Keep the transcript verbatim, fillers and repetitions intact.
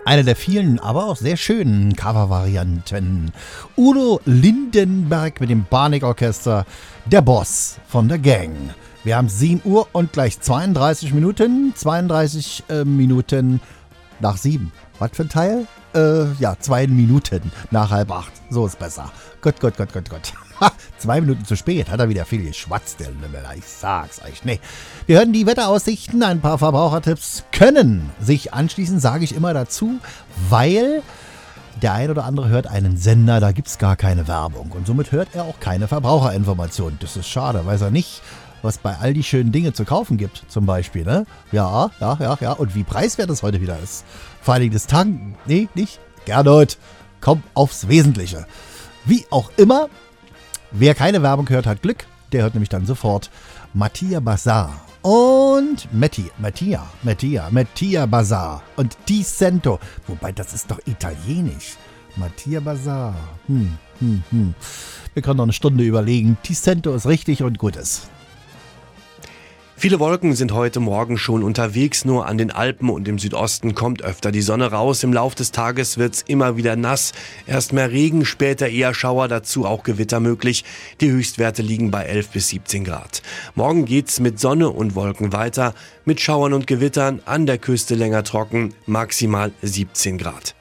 Eine der vielen, aber auch sehr schönen Covervarianten. Udo Lindenberg mit dem Barnik-Orchester, der Boss von der Gang. Wir haben sieben Uhr und gleich zweiunddreißig Minuten. zweiunddreißig äh, Minuten nach sieben. Was für ein Teil? Äh, ja, zwei Minuten nach halb acht. So ist besser. Gott, Gott, Gott, Gott, Gott. Ha, zwei Minuten zu spät. Hat er wieder viel geschwatzt, der Lümmel. Ich sag's euch. Nee. Wir hören die Wetteraussichten. Ein paar Verbrauchertipps können sich anschließen, sage ich immer dazu, weil der ein oder andere hört einen Sender, da gibt's gar keine Werbung. Und somit hört er auch keine Verbraucherinformationen. Das ist schade, weiß er nicht, was bei all die schönen Dinge zu kaufen gibt, zum Beispiel, ne? Ja, ja, ja, ja. Und wie preiswert es heute wieder ist. Vor allem das Tanken. Nee, nicht? Gernot, komm aufs Wesentliche. Wie auch immer, wer keine Werbung hört, hat Glück. Der hört nämlich dann sofort Mattia Bazar und Metti, Mattia, Mattia, Mattia Bazar und Di Cento. Wobei, das ist doch italienisch. Mattia Bazar. Hm, hm, hm. Wir können noch eine Stunde überlegen. Di Cento ist richtig und gut ist. Viele Wolken sind heute Morgen schon unterwegs, nur an den Alpen und im Südosten kommt öfter die Sonne raus. Im Lauf des Tages wird's immer wieder nass. Erst mehr Regen, später eher Schauer, dazu auch Gewitter möglich. Die Höchstwerte liegen bei elf bis siebzehn Grad. Morgen geht's mit Sonne und Wolken weiter, mit Schauern und Gewittern, an der Küste länger trocken, maximal siebzehn Grad.